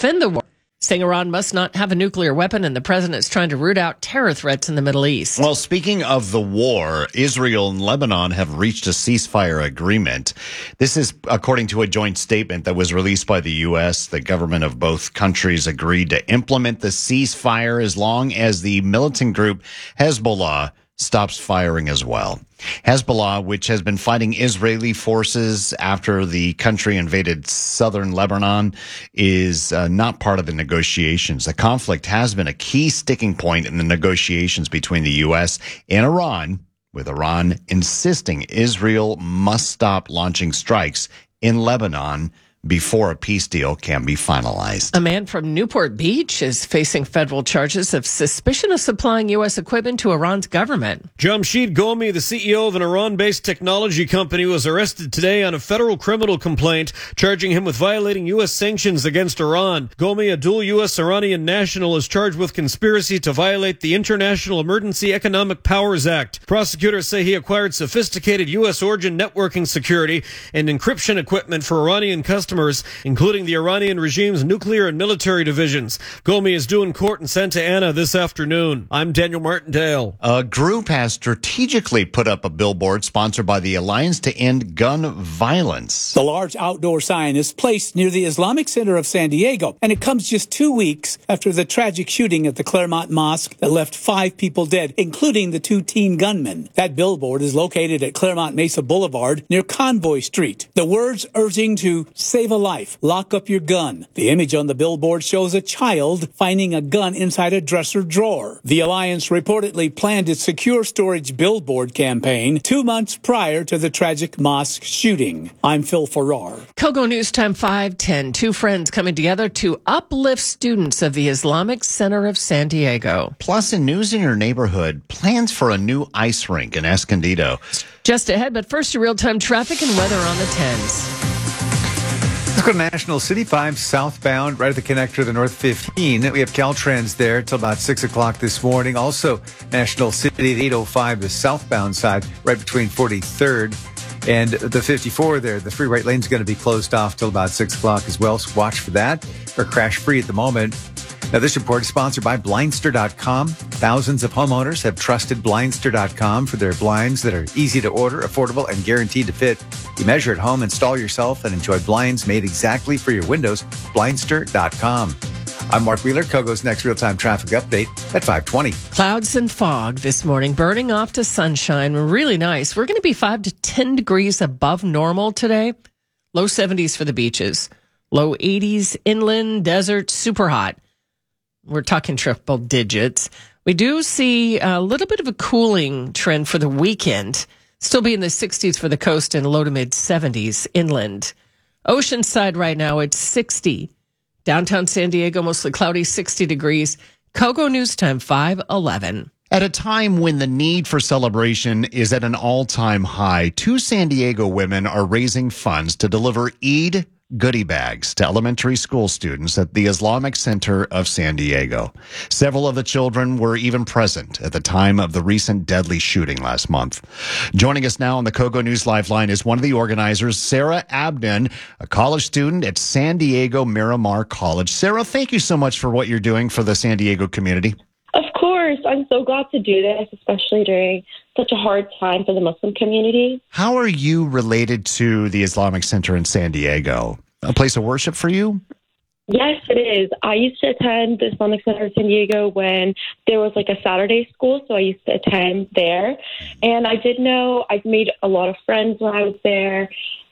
defend the war, saying Iran must not have a nuclear weapon, and the president is trying to root out terror threats in the Middle East. Well, speaking of the war, Israel and Lebanon have reached a ceasefire agreement. This is according to a joint statement that was released by the U.S. The government of both countries agreed to implement the ceasefire as long as the militant group Hezbollah stops firing as well. Hezbollah, which has been fighting Israeli forces after the country invaded southern Lebanon, is not part of the negotiations. The conflict has been a key sticking point in the negotiations between the U.S. and Iran, with Iran insisting Israel must stop launching strikes in Lebanon before a peace deal can be finalized. A man from Newport Beach is facing federal charges of suspicion of supplying U.S. equipment to Iran's government. Jamshid Ghomi, the CEO of an Iran-based technology company, was arrested today on a federal criminal complaint charging him with violating U.S. sanctions against Iran. Ghomi, a dual U.S. Iranian national, is charged with conspiracy to violate the International Emergency Economic Powers Act. Prosecutors say he acquired sophisticated U.S. origin networking security and encryption equipment for Iranian customers, including the Iranian regime's nuclear and military divisions. Ghomi is due in court in Santa Ana this afternoon. I'm Daniel Martindale. A group has strategically put up a billboard sponsored by the Alliance to End Gun Violence. The large outdoor sign is placed near the Islamic Center of San Diego, and it comes just 2 weeks after the tragic shooting at the Claremont Mosque that left 5 people dead, including the 2 teen gunmen. That billboard is located at Claremont Mesa Boulevard near Convoy Street. The words urging to save a life, lock up your gun. The image on the billboard shows a child finding a gun inside a dresser drawer. The Alliance reportedly planned its secure storage billboard campaign 2 months prior to the tragic mosque shooting. I'm Phil Farrar. Kogo News Time 5:10. 2 friends coming together to uplift students of the Islamic Center of San Diego. Plus, in news in your neighborhood, plans for a new ice rink in Escondido. Just ahead, but first, your real-time traffic and weather on the 10s. Let's go to National City 5 southbound, right at the connector to the North 15. We have Caltrans there till about 6 o'clock this morning. Also, National City, the 805, the southbound side, right between 43rd and the 54 there. The free right lane is going to be closed off till about 6 o'clock as well, so watch for that. We're crash-free at the moment. Now, this report is sponsored by Blindster.com. Thousands of homeowners have trusted Blindster.com for their blinds that are easy to order, affordable, and guaranteed to fit. You measure at home, install yourself, and enjoy blinds made exactly for your windows. Blindster.com. I'm Mark Wheeler. Kogo's next real-time traffic update at 5:20. Clouds and fog this morning, burning off to sunshine. Really nice. We're going to be 5 to 10 degrees above normal today. Low 70s for the beaches. Low 80s inland, desert, super hot. We're talking triple digits. We do see a little bit of a cooling trend for the weekend. Still be in the 60s for the coast and low to mid 70s inland. Oceanside right now, it's 60. Downtown San Diego, mostly cloudy, 60 degrees. Kogo News Time, 5:11. At a time when the need for celebration is at an all-time high, 2 San Diego women are raising funds to deliver Eid goodie bags to elementary school students at the Islamic Center of San Diego. Several of the children were even present at the time of the recent deadly shooting last month. Joining us now on the Kogo News Lifeline is one of the organizers, Sarah Abdon, a college student at San Diego Miramar College. Sarah, thank you so much for what you're doing for the San Diego community. Of course. I'm so glad to do this, especially during such a hard time for the Muslim community. How are you related to the Islamic Center in San Diego? A place of worship for you? Yes, it is. I used to attend the Islamic Center of San Diego when there was like a Saturday school, so I used to attend there. And I did know I made a lot of friends when I was there,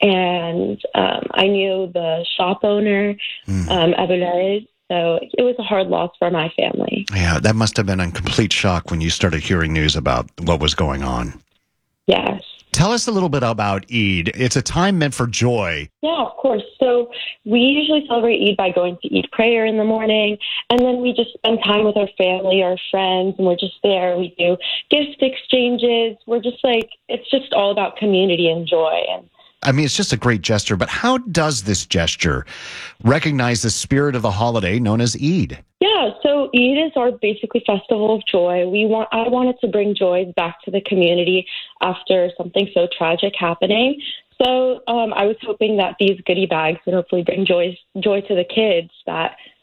and I knew the shop owner, Abu Laid. So it was a hard loss for my family. Yeah, that must have been a complete shock when you started hearing news about what was going on. Yes. Tell us a little bit about Eid. It's a time meant for joy. Yeah, of course. So we usually celebrate Eid by going to Eid prayer in the morning, and then we just spend time with our family, our friends, and we're just there. We do gift exchanges. We're just like, it's just all about community and joy. And I mean, it's just a great gesture, but how does this gesture recognize the spirit of the holiday known as Eid? Yeah, so Eid is our basically festival of joy. I wanted to bring joy back to the community after something so tragic happening. So I was hoping that these goodie bags would hopefully bring joy to the kids that